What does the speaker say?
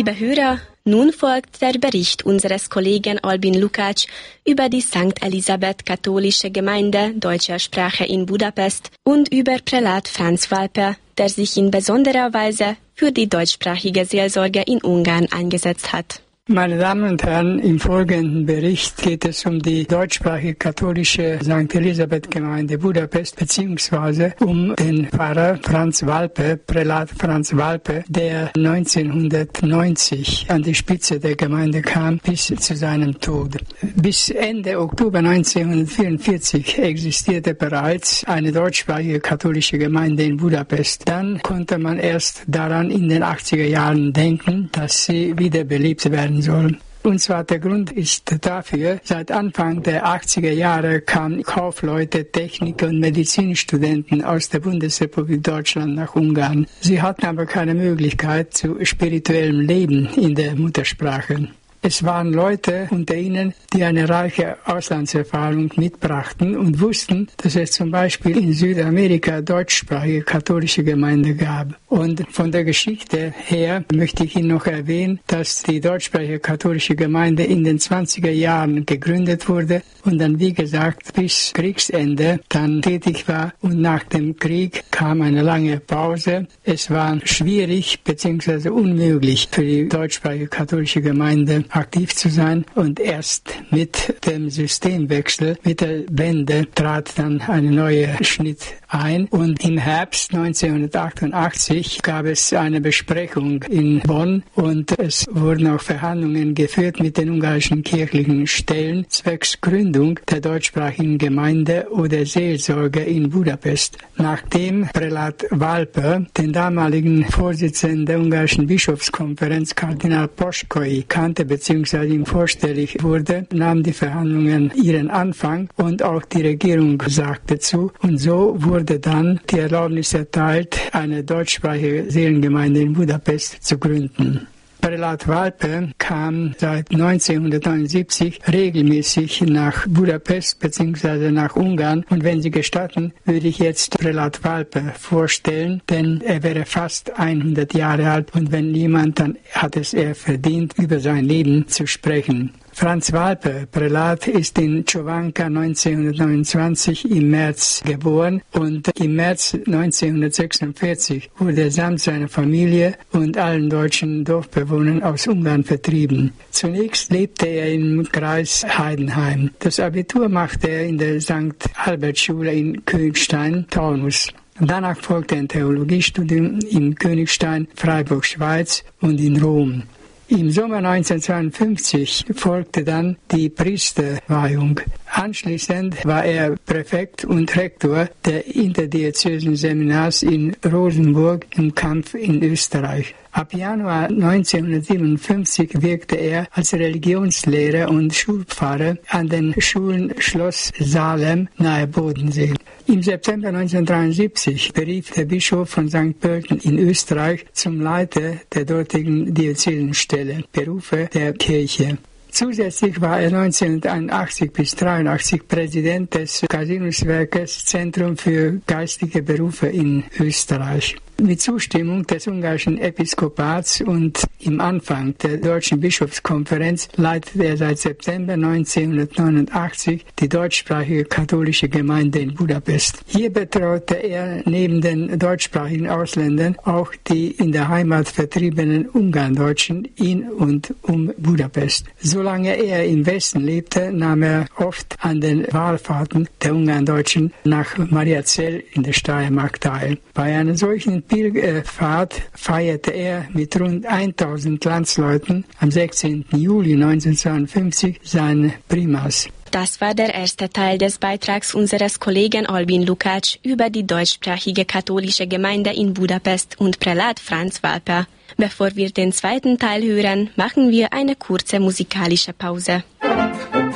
Liebe Hörer, nun folgt der Bericht unseres Kollegen Albin Lukács über die St. Elisabeth Katholische Gemeinde deutscher Sprache in Budapest und über Prälat Franz Walper, der sich in besonderer Weise für die deutschsprachige Seelsorge in Ungarn eingesetzt hat. Meine Damen und Herren, im folgenden Bericht geht es um die deutschsprachige katholische St. Elisabeth Gemeinde Budapest beziehungsweise um den Pfarrer Franz Walper, Prälat Franz Walper, der 1990 an die Spitze der Gemeinde kam bis zu seinem Tod. Bis Ende Oktober 1944 existierte bereits eine deutschsprachige katholische Gemeinde in Budapest. Dann konnte man erst daran in den 80er Jahren denken, dass sie wiederbelebt werden sollen. Und zwar der Grund ist dafür, seit Anfang der 80er Jahre kamen Kaufleute, Techniker und Medizinstudenten aus der Bundesrepublik Deutschland nach Ungarn. Sie hatten aber keine Möglichkeit zu spirituellem Leben in der Muttersprache. Es waren Leute unter ihnen, die eine reiche Auslandserfahrung mitbrachten und wussten, dass es zum Beispiel in Südamerika deutschsprachige katholische Gemeinden gab. Und von der Geschichte her möchte ich Ihnen noch erwähnen, dass die deutschsprachige katholische Gemeinde in den 20er Jahren gegründet wurde und dann, wie gesagt, bis Kriegsende dann tätig war. Und nach dem Krieg kam eine lange Pause. Es war schwierig bzw. unmöglich für die deutschsprachige katholische Gemeinde aktiv zu sein, und erst mit dem Systemwechsel, mit der Wende, trat dann ein neuer Schnitt ein, und im Herbst 1988 gab es eine Besprechung in Bonn und es wurden auch Verhandlungen geführt mit den ungarischen kirchlichen Stellen zwecks Gründung der deutschsprachigen Gemeinde oder Seelsorge in Budapest. Nachdem Prälat Walper den damaligen Vorsitzenden der ungarischen Bischofskonferenz, Kardinal Poschkoi, kannte bzw. ihm vorstellig wurde, nahmen die Verhandlungen ihren Anfang und auch die Regierung sagte zu, und so wurde dann die Erlaubnis erteilt, eine deutschsprachige Seelengemeinde in Budapest zu gründen. Prälat Walper kam seit 1979 regelmäßig nach Budapest bzw. nach Ungarn, und wenn Sie gestatten, würde ich jetzt Prälat Walper vorstellen, denn er wäre fast 100 Jahre alt, und wenn jemand, dann hat es er verdient, über sein Leben zu sprechen. Franz Walper, Prälat, ist in Čovanka 1929 im März geboren, und im März 1946 wurde er samt seiner Familie und allen deutschen Dorfbewohnern aus Ungarn vertrieben. Zunächst lebte er im Kreis Heidenheim. Das Abitur machte er in der St. Albert-Schule in Königstein, Taunus. Danach folgte ein Theologiestudium in Königstein, Freiburg, Schweiz und in Rom. Im Sommer 1952 folgte dann die Priesterweihung. Anschließend war er Präfekt und Rektor der interdiözesen Seminars in Rosenburg im Kampf in Österreich. Ab Januar 1957 wirkte er als Religionslehrer und Schulpfarrer an den Schulen Schloss Salem nahe Bodensee. Im September 1973 berief der Bischof von St. Pölten in Österreich zum Leiter der dortigen Diözesenstelle, Berufe der Kirche. Zusätzlich war er 1981 bis 1983 Präsident des Kasinuswerkes Zentrum für geistige Berufe in Österreich. Mit Zustimmung des ungarischen Episkopats und im Anfang der Deutschen Bischofskonferenz leitete er seit September 1989 die deutschsprachige katholische Gemeinde in Budapest. Hier betreute er neben den deutschsprachigen Ausländern auch die in der Heimat vertriebenen Ungarndeutschen in und um Budapest. Solange er im Westen lebte, nahm er oft an den Wallfahrten der Ungarndeutschen nach Mariazell in der Steiermark teil. Bei einer solchen Pilgerfahrt feierte er mit rund 1000 Landsleuten am 16. Juli 1952 sein Primas. Das war der erste Teil des Beitrags unseres Kollegen Albin Lukács über die deutschsprachige katholische Gemeinde in Budapest und Prälat Franz Walper. Bevor wir den zweiten Teil hören, machen wir eine kurze musikalische Pause.